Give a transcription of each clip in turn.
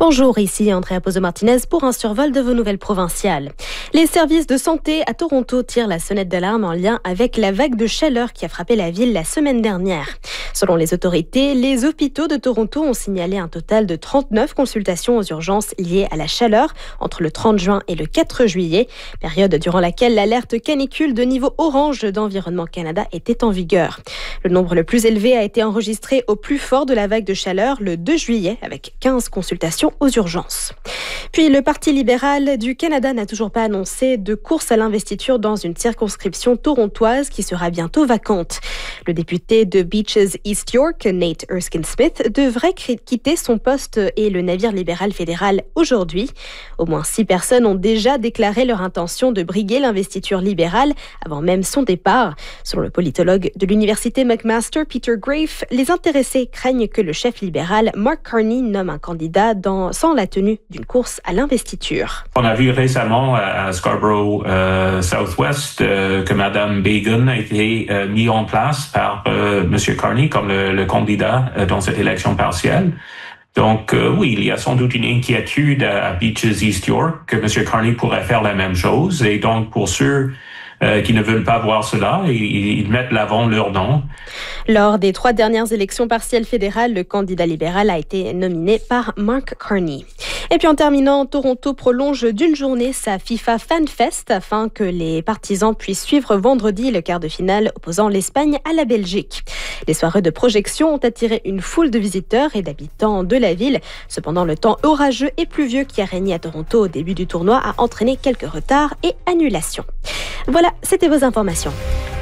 Bonjour, ici Andrea Pozo-Martinez pour un survol de vos nouvelles provinciales. Les services de santé à Toronto tirent la sonnette d'alarme en lien avec la vague de chaleur qui a frappé la ville la semaine dernière. Selon les autorités, les hôpitaux de Toronto ont signalé un total de 39 consultations aux urgences liées à la chaleur entre le 30 juin et le 4 juillet, période durant laquelle l'alerte canicule de niveau orange d'Environnement Canada était en vigueur. Le nombre le plus élevé a été enregistré au plus fort de la vague de chaleur le 2 juillet avec 15 consultations aux urgences. Puis le Parti libéral du Canada n'a toujours pas annoncé de course à l'investiture dans une circonscription torontoise qui sera bientôt vacante. Le député de Beaches East York, Nate Erskine-Smith, devrait quitter son poste et le navire libéral fédéral aujourd'hui. Au moins 6 personnes ont déjà déclaré leur intention de briguer l'investiture libérale avant même son départ. Selon le politologue de l'université McMaster, Peter Grafe, les intéressés craignent que le chef libéral Mark Carney nomme un candidat sans la tenue d'une course à l'investiture. On a vu récemment à Scarborough Southwest que Mme Bagan a été mise en place par M. Carney comme le candidat dans cette élection partielle. Donc oui, il y a sans doute une inquiétude à Beaches East York que M. Carney pourrait faire la même chose. Et donc pour ceux qui ne veulent pas voir cela, ils mettent l'avant leur nom. Lors des 3 dernières élections partielles fédérales, le candidat libéral a été nominé par Mark Carney. Et puis en terminant, Toronto prolonge d'une journée sa FIFA Fan Fest afin que les partisans puissent suivre vendredi le quart de finale opposant l'Espagne à la Belgique. Les soirées de projection ont attiré une foule de visiteurs et d'habitants de la ville. Cependant, le temps orageux et pluvieux qui a régné à Toronto au début du tournoi a entraîné quelques retards et annulations. Voilà, c'était vos informations.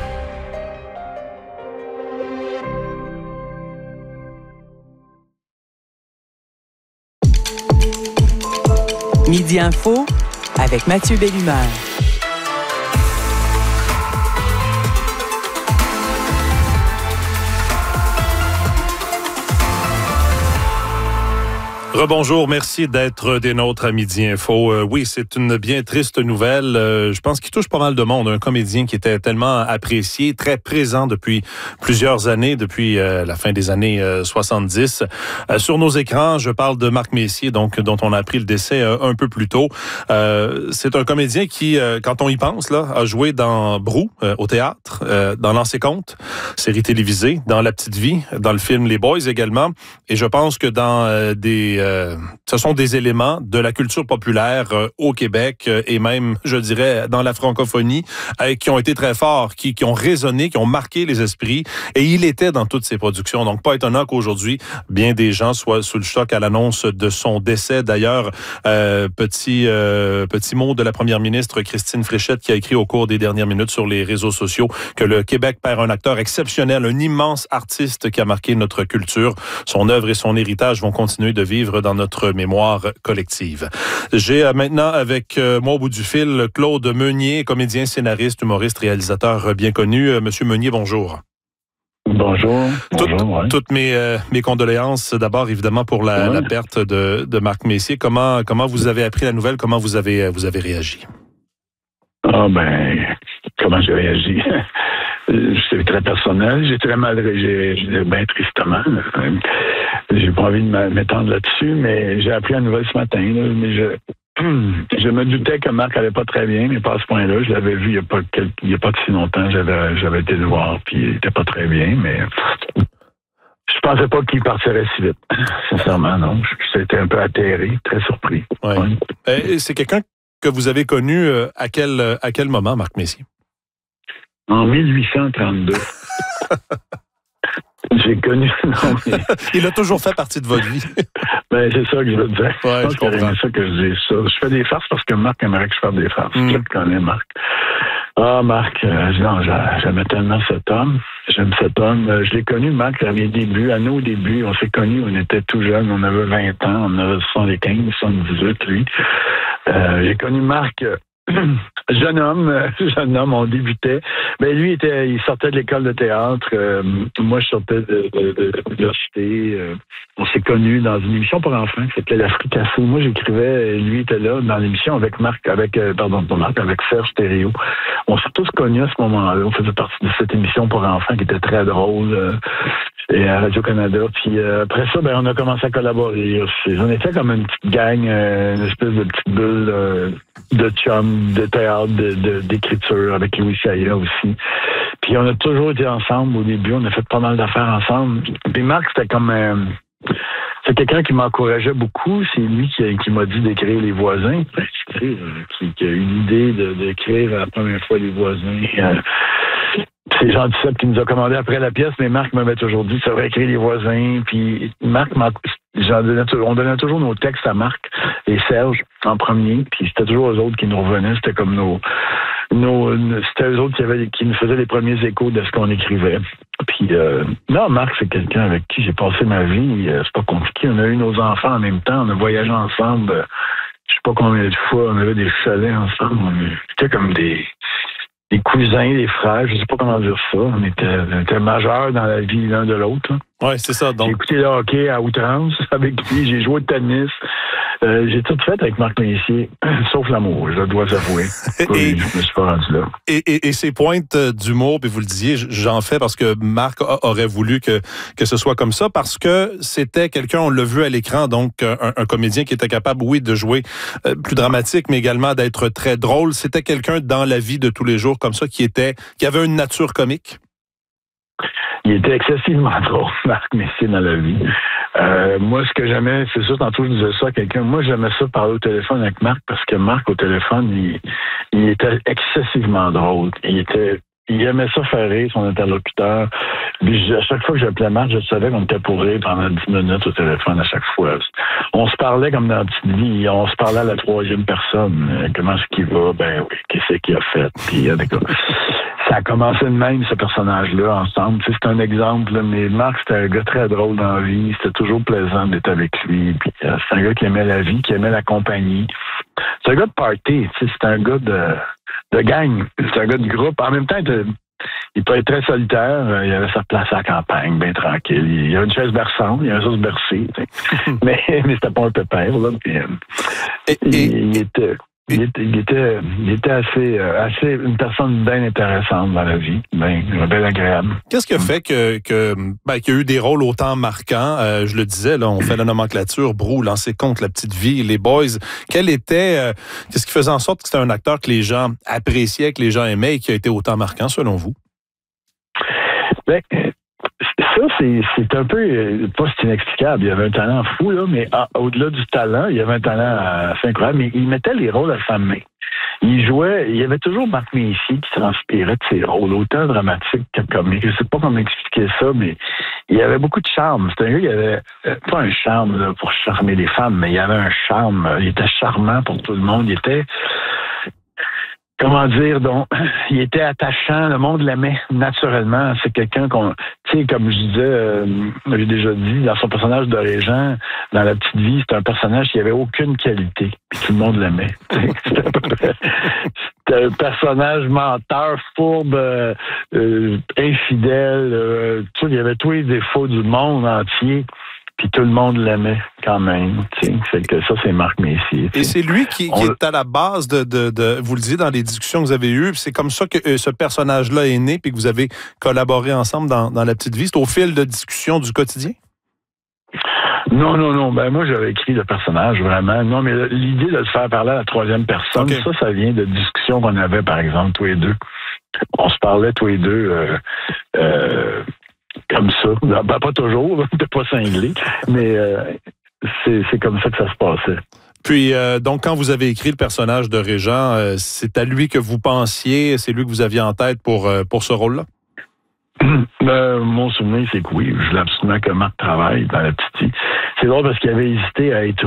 Midi Info avec Mathieu Bellumeur. Rebonjour, merci d'être des nôtres à Midi Info. Oui, c'est une bien triste nouvelle. Je pense qu'il touche pas mal de monde. Un comédien qui était tellement apprécié, très présent depuis plusieurs années, depuis la fin des années 70. Sur nos écrans, je parle de Marc Messier, donc dont on a appris le décès un peu plus tôt. C'est un comédien qui, quand on y pense, là, a joué dans Brou, au théâtre, dans Lancer Compte, série télévisée, dans La Petite Vie, dans le film Les Boys également. Et je pense que dans ce sont des éléments de la culture populaire au Québec et même, je dirais, dans la francophonie qui ont été très forts, qui ont résonné, qui ont marqué les esprits. Et il était dans toutes ces productions. Donc, pas étonnant qu'aujourd'hui, bien des gens soient sous le choc à l'annonce de son décès. D'ailleurs, petit mot de la première ministre Christine Fréchette qui a écrit au cours des dernières minutes sur les réseaux sociaux que le Québec perd un acteur exceptionnel, un immense artiste qui a marqué notre culture. Son œuvre et son héritage vont continuer de vivre dans notre mémoire collective. J'ai maintenant avec moi au bout du fil Claude Meunier, comédien, scénariste, humoriste, réalisateur bien connu. Monsieur Meunier, bonjour. Bonjour. Toutes mes condoléances d'abord évidemment pour la perte de Marc Messier. Comment vous avez appris la nouvelle? Comment vous avez réagi? Comment j'ai réagi? C'est très personnel. J'ai très mal réagi, bien tristement. J'ai pas envie de m'étendre là-dessus, mais j'ai appris la nouvelle ce matin. Là, mais je me doutais que Marc allait pas très bien, mais pas à ce point-là. Je l'avais vu il y a pas si longtemps. J'avais été le voir, puis il était pas très bien, mais je pensais pas qu'il partirait si vite. Sincèrement, non. J'étais un peu atterré, très surpris. Ouais. Ouais. C'est quelqu'un que vous avez connu à quel moment, Marc Messier? En 1832. J'ai connu... Il a toujours fait partie de votre vie. C'est ça que je veux dire. Ouais, je comprends. C'est ça que je dis ça. Je fais des farces parce que Marc aimerait que je fasse des farces. Je le connais, Marc. Marc, j'aimais tellement cet homme. J'aime cet homme. Je l'ai connu, Marc, à mes débuts. À nos débuts, on s'est connus, on était tout jeunes. On avait 20 ans, on avait 75, 78, lui. J'ai connu Marc... Jeune homme, on débutait. Lui, il sortait de l'école de théâtre. Moi, je sortais de l'université. On s'est connus dans une émission pour enfants qui s'appelait La Fricassée. Moi, j'écrivais, et lui était là dans l'émission avec Serge Thériault. On s'est tous connus à ce moment-là. On faisait partie de cette émission pour enfants qui était très drôle. et à Radio-Canada. Puis après ça, on a commencé à collaborer aussi. On était comme une petite gang, une espèce de petite bulle de chum, de théâtre, d'écriture, avec Louis Saya aussi. Puis on a toujours été ensemble au début, on a fait pas mal d'affaires ensemble. Puis Marc, c'était comme... c'est quelqu'un qui m'encourageait beaucoup. C'est lui qui m'a dit d'écrire Les Voisins. Qui a eu l'idée d'écrire la première fois Les Voisins. C'est Jean Duceppe qui nous a commandé après la pièce, mais Marc m'avait toujours dit ça va écrire Les Voisins. Puis Marc, on donnait toujours nos textes à Marc et Serge en premier. Puis c'était toujours eux autres qui nous revenaient. C'était comme c'était eux autres qui nous faisaient les premiers échos de ce qu'on écrivait. Puis non, Marc, c'est quelqu'un avec qui j'ai passé ma vie. C'est pas compliqué. On a eu nos enfants en même temps. On a voyagé ensemble. Je sais pas combien de fois. On avait des chalets ensemble. C'était comme des cousins, des frères, je sais pas comment dire ça. On était majeurs dans la vie l'un de l'autre. Oui, c'est ça. Donc... J'ai écouté le hockey à outrance avec lui, j'ai joué au tennis. J'ai tout fait avec Marc Messier, sauf l'amour, je dois avouer. Je me suis pas rendu là. Et ces pointes d'humour, puis vous le disiez, j'en fais parce que Marc aurait voulu que ce soit comme ça, parce que c'était quelqu'un, on l'a vu à l'écran, donc un comédien qui était capable, oui, de jouer plus dramatique, mais également d'être très drôle. C'était quelqu'un dans la vie de tous les jours comme ça, qui avait une nature comique. Il était excessivement drôle, Marc Messier, dans la vie. Moi, ce que j'aimais, c'est ça, tantôt je disais ça à quelqu'un, moi j'aimais ça parler au téléphone avec Marc, parce que Marc, au téléphone, il était excessivement drôle. Il aimait ça faire rire son interlocuteur. Puis à chaque fois que j'appelais Marc, je savais qu'on était pour rire pendant 10 minutes au téléphone à chaque fois. On se parlait comme dans la petite vie, on se parlait à la troisième personne. Comment est-ce qu'il va? Ben oui, qu'est-ce qu'il a fait? Puis ça a commencé de même, ce personnage-là, ensemble. Tu sais, c'est un exemple, là, mais Marc, c'était un gars très drôle dans la vie. C'était toujours plaisant d'être avec lui. Puis c'est un gars qui aimait la vie, qui aimait la compagnie. C'est un gars de party, tu sais, c'est un gars de gang. C'est un gars de groupe. En même temps, il peut être très solitaire. Il avait sa place à la campagne, bien tranquille. Il avait une chaise berçante, il avait ça se bercer. mais c'était pas un pépère, là. Puis, il était assez une personne bien intéressante dans la vie, bien agréable. Qu'est-ce qui a fait qu'il y a eu des rôles autant marquants? Je le disais, là, on fait la nomenclature, Brou, Lancer compte, La Petite Vie, Les Boys. Qu'est-ce qui faisait en sorte que c'était un acteur que les gens appréciaient, que les gens aimaient et qui a été autant marquant, selon vous? Ça, c'est un peu, pas c'est inexplicable. Il y avait un talent fou, là, mais au-delà du talent, il y avait un talent assez incroyable, mais il mettait les rôles à sa main. Il y avait toujours Marc Messier qui transpirait de ses rôles, autant dramatiques que comiques. Je sais pas comment expliquer ça, mais il avait beaucoup de charme. C'était un gars qui avait, pas un charme là, pour charmer les femmes, mais il avait un charme. Il était charmant pour tout le monde. Il était... Comment dire, donc, il était attachant, le monde l'aimait naturellement. C'est quelqu'un tu sais, comme je disais, j'ai déjà dit, dans son personnage de Régent, dans La Petite Vie, c'est un personnage qui avait aucune qualité, puis tout le monde l'aimait. C'était un personnage menteur, fourbe, infidèle, il y avait tous les défauts du monde entier. Puis tout le monde l'aimait quand même. C'est que ça, c'est Marc Messier. Et c'est lui qui est à la base de vous le disiez dans les discussions que vous avez eues, c'est comme ça que ce personnage-là est né, puis que vous avez collaboré ensemble dans La Petite Vie. C'est au fil de discussions du quotidien? Non. Ben moi, j'avais écrit le personnage, vraiment. Non, mais l'idée de le faire parler à la troisième personne, okay. Ça vient de discussions qu'on avait, par exemple, tous les deux. On se parlait tous les deux... comme ça. Ben, pas toujours, t'es pas cinglé, mais c'est comme ça que ça se passait. Puis, donc, quand vous avez écrit le personnage de Régent, c'est à lui que vous pensiez, c'est lui que vous aviez en tête pour ce rôle-là? Mon souvenir, c'est que oui, je voulais absolument que Marc travaille dans La Petite Vie. C'est drôle parce qu'il avait hésité à être